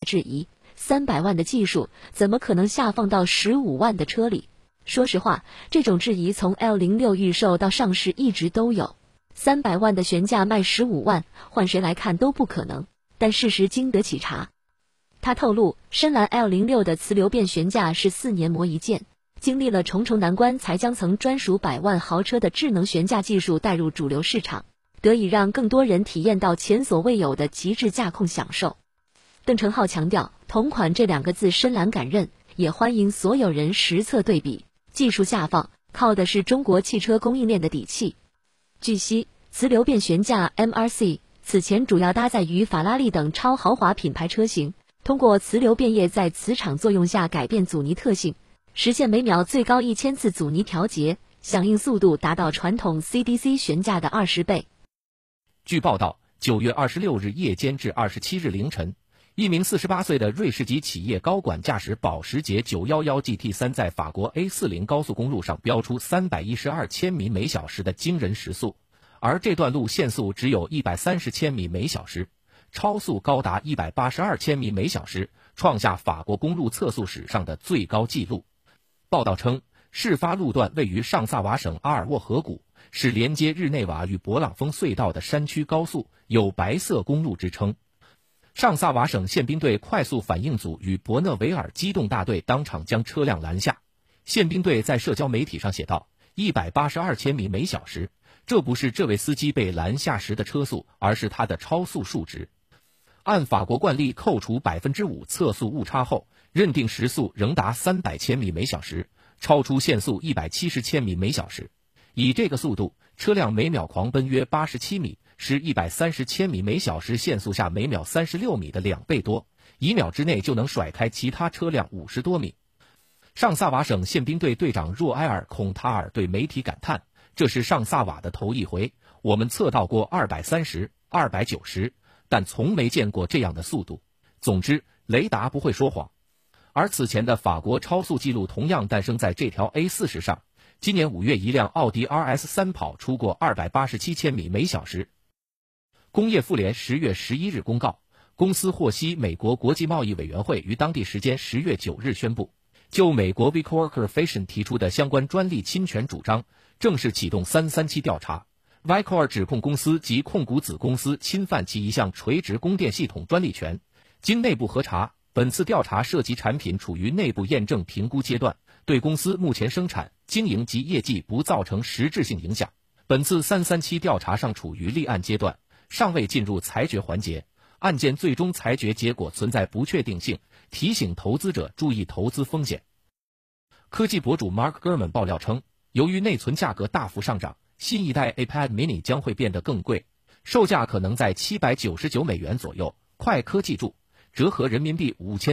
质疑，300万的技术怎么可能下放到15万的车里？说实话，这种质疑从 L06 预售到上市一直都有。300万的悬架卖15万，换谁来看都不可能。但事实经得起查。他透露，深蓝 L06 的磁流变悬架是4年磨一剑，经历了重重难关才将曾专属100万豪车的智能悬架技术带入主流市场，得以让更多人体验到前所未有的极致驾控享受。邓成浩强调，同款这2个字深蓝敢认，也欢迎所有人实测对比。技术下放靠的是中国汽车供应链的底气。据悉，磁流变悬架 MRC 此前主要搭载于法拉利等超豪华品牌车型，通过磁流变液在磁场作用下改变阻尼特性，实现每秒最高1000次阻尼调节，响应速度达到传统 CDC 悬架的20倍。 据报道，9月26日夜间至27日凌晨，一名48岁的瑞士籍企业高管驾驶保时捷911 GT3 在法国 A40 高速公路上飙出312千米每小时的惊人时速，而这段路限速只有130千米每小时，超速高达182千米每小时，创下法国公路测速史上的最高纪录。报道称，事发路段位于上萨瓦省阿尔沃河谷，是连接日内瓦与勃朗峰隧道的山区高速，有白色公路之称。上萨瓦省宪兵队快速反应组与伯讷维尔机动大队当场将车辆拦下。宪兵队在社交媒体上写道：182千米每小时，这不是这位司机被拦下时的车速，而是他的超速数值。按法国惯例扣除5%测速误差后，认定时速仍达300千米每小时，超出限速170千米每小时。以这个速度，车辆每秒狂奔约87米，是130千米每小时限速下每秒36米的2倍多，1秒之内就能甩开其他车辆50多米。上萨瓦省宪兵队队长若埃尔·孔塔尔对媒体感叹：“这是上萨瓦的头一回，我们测到过230、290，但从没见过这样的速度。总之，雷达不会说谎。”而此前的法国超速记录同样诞生在这条 A40 上。今年5月，一辆奥迪 RS3 跑出过287千米每小时。工业妇联10月11日公告，公司获悉美国国际贸易委员会于当地时间10月9日宣布，就美国 Vicor Corporation 提出的相关专利侵权主张，正式启动337调查。Vicor 指控公司及控股子公司侵犯其一项垂直供电系统专利权。经内部核查，本次调查涉及产品处于内部验证评估阶段，对公司目前生产、经营及业绩不造成实质性影响。本次337调查尚处于立案阶段，尚未进入裁决环节，案件最终裁决结果存在不确定性，提醒投资者注意投资风险。科技博主 Mark Gurman 爆料称，由于内存价格大幅上涨，新一代 iPad mini 将会变得更贵，售价可能在799美元左右，快科技注，折合人民币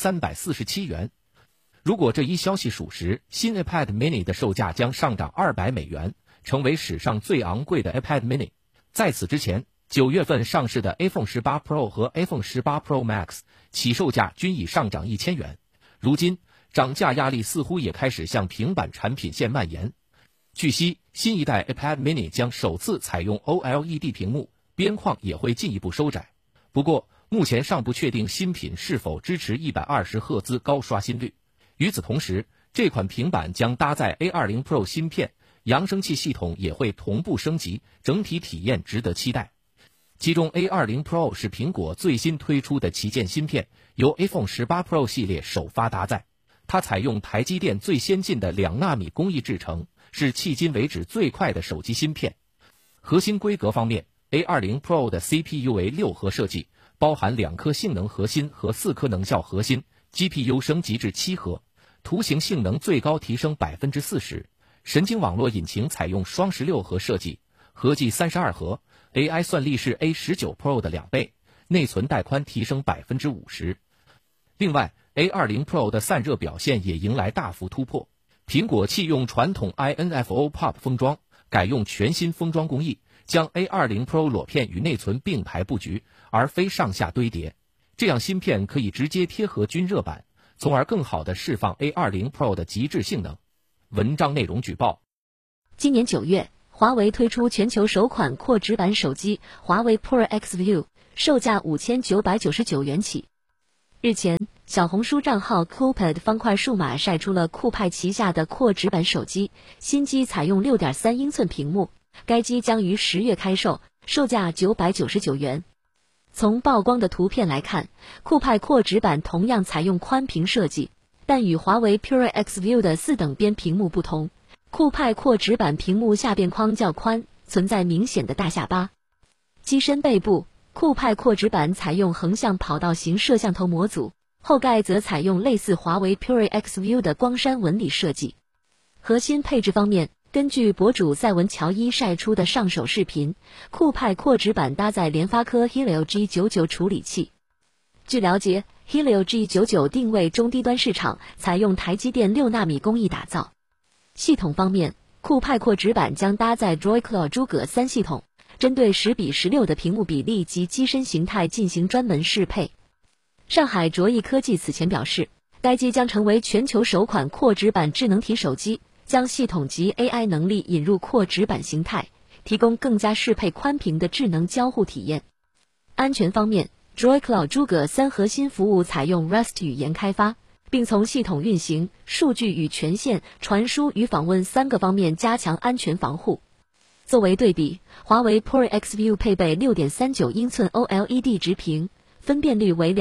5347元。如果这一消息属实，新 iPad mini 的售价将上涨200美元，成为史上最昂贵的 iPad mini。在此之前，9月份上市的 iPhone 18 Pro 和 iPhone 18 Pro Max 起售价均已上涨1000元。如今，涨价压力似乎也开始向平板产品线蔓延。据悉，新一代 iPad mini 将首次采用 OLED 屏幕，边框也会进一步收窄。不过，目前尚不确定新品是否支持120赫兹高刷新率。与此同时，这款平板将搭载 A20 Pro 芯片，扬声器系统也会同步升级，整体体验值得期待。其中 A20 Pro 是苹果最新推出的旗舰芯片，由 iPhone 18 Pro 系列首发搭载。它采用台积电最先进的2纳米工艺制成，是迄今为止最快的手机芯片。核心规格方面， A20 Pro 的 CPU 为6核设计，包含2颗性能核心和4颗能效核心， GPU 升级至7核，图形性能最高提升 40%， 神经网络引擎采用双16核设计，合计32核， AI 算力是 A19 Pro 的2倍，内存带宽提升 50%。 另外， A20 Pro 的散热表现也迎来大幅突破，苹果弃用传统 INFO POP 封装，改用全新封装工艺，将 A20 Pro 裸片与内存并排布局，而非上下堆叠，这样芯片可以直接贴合均热板，从而更好地释放 A20 Pro 的极致性能。文章内容举报： 今年9月，华为推出全球首款扩直板手机华为 Pro X View，售价5999元起。 日前，小红书账号 Coolpad 方块数码晒出了酷派旗下的扩直板手机，新机采用 6.3 英寸屏幕，该机将于10月开售，售价999元。从曝光的图片来看，酷派扩直板同样采用宽屏设计，但与华为 Pure X View 的4等边屏幕不同，酷派扩直板屏幕下边框较宽，存在明显的大下巴。机身背部，酷派扩直板采用横向跑道型摄像头模组，后盖则采用类似华为 Pure X View 的光栅纹理设计。核心配置方面，根据博主赛文乔伊晒出的上手视频，酷派扩直板搭载联发科 Helio G99 处理器。据了解， Helio G99 定位中低端市场，采用台积电6纳米工艺打造。系统方面，酷派扩直板将搭载 Droid诸葛3系统，针对10:16的屏幕比例及机身形态进行专门适配。上海卓翼科技此前表示，该机将成为全球首款扩直板智能体手机，将系统及 AI 能力引入扩直板形态，提供更加适配宽屏的智能交互体验。安全方面， Droid 诸葛3核心服务采用 Rust 语言开发，并从系统运行、数据与权限、传输与访问3个方面加强安全防护。作为对比，华为 Pure X View 配备 6.39 英寸 OLED 直屏，分辨率为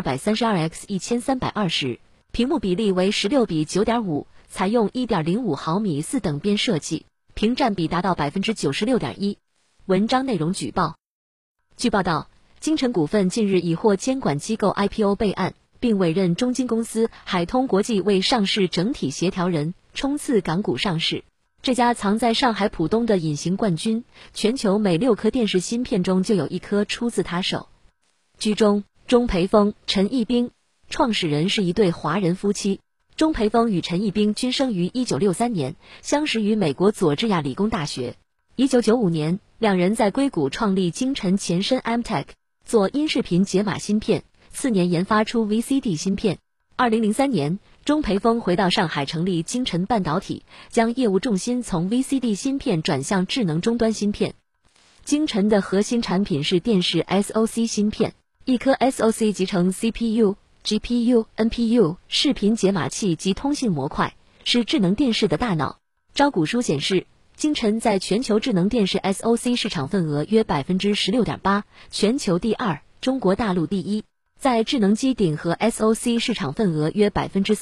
2232x1320， 屏幕比例为 16:9.5， 采用 1.05 毫米4等边设计，屏占比达到 96.1%。 文章内容举报。据报道，金城股份近日已获监管机构 IPO 备案，并委任中金公司海通国际为上市整体协调人，冲刺港股上市。这家藏在上海浦东的隐形冠军，全球每6颗电视芯片中就有1颗出自他手。剧中，钟培峰、陈一冰创始人是一对华人夫妻。钟培峰与陈一冰均生于1963年，相识于美国佐治亚理工大学。1995年，两人在硅谷创立京城前身 Amtech， 做音视频解码芯片，次年研发出 VCD 芯片。2003年，钟培峰回到上海成立京城半导体，将业务重心从 VCD 芯片转向智能终端芯片。京城的核心产品是电视 SoC 芯片，一颗 SoC 集成 CPU、GPU、NPU、视频解码器及通信模块，是智能电视的大脑。招股书显示，京城在全球智能电视 SoC 市场份额约 16.8%， 全球第2，中国大陆第1。在智能机顶和 SoC 市场份额约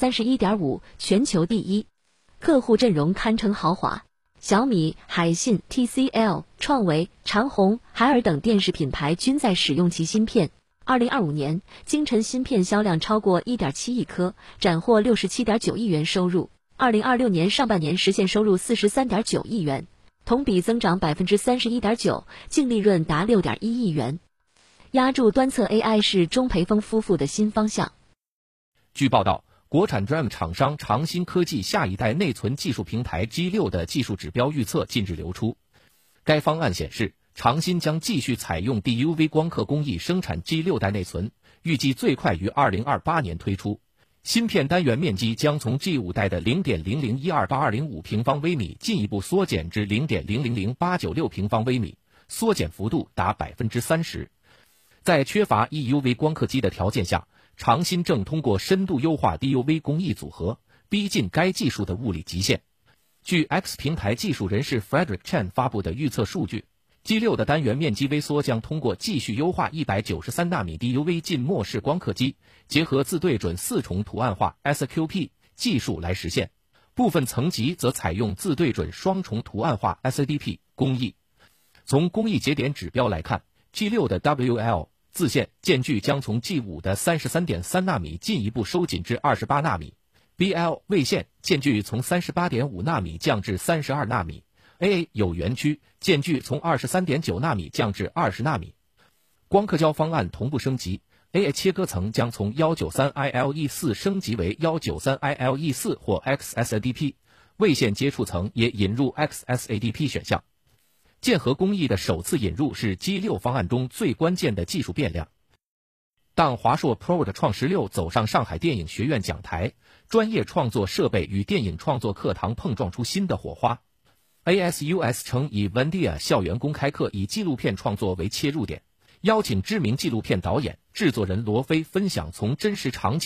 31.5%， 全球第1。客户阵容堪称豪华，小米、海信、TCL、创维、长虹、海尔等电视品牌均在使用其芯片。2025年，京城芯片销量超过 1.7 亿颗，斩获 67.9 亿元收入。2026年上半年实现收入 43.9 亿元，同比增长 31.9%， 净利润达 6.1 亿元。压住端侧 AI 是钟培峰夫妇的新方向。 据报道，国产 DRAM 厂商长鑫科技下一代内存技术平台 G6 的技术指标预测近日流出。该方案显示，长鑫将继续采用 DUV 光刻工艺生产 G6 代内存，预计最快于2028年推出。芯片单元面积将从 G5 代的 0.0012825 平方微米进一步缩减至 0.000896 平方微米，缩减幅度达 30%。在缺乏 EUV 光刻机的条件下，长鑫正通过深度优化 DUV 工艺组合，逼近该技术的物理极限。据 X 平台技术人士 Frederick Chen 发布的预测数据， G6 的单元面积微缩将通过继续优化193纳米 DUV 浸没式光刻机，结合自对准4重图案化 SQP 技术来实现，部分层级则采用自对准双重图案化 SDP 工艺。从工艺节点指标来看， G6 的 WL 自线间距将从 G5 的 33.3 纳米进一步收紧至28纳米， BL 位线间距从 38.5 纳米降至32纳米， AA 有源区间距从 23.9 纳米降至20纳米。光刻胶方案同步升级， AA 切割层将从 193ILE4 升级为 193ILE4 或 XSADP， 位线接触层也引入 XSADP 选项。键合工艺的首次引入是 G6 方案中最关键的技术变量。当华硕 Pro 的创16走上上海电影学院讲台，专业创作设备与电影创作课堂碰撞出新的火花。ASUS 称以 Vendia 校园公开课以纪录片创作为切入点，邀请知名纪录片导演、 制作人罗飞分享从真实场景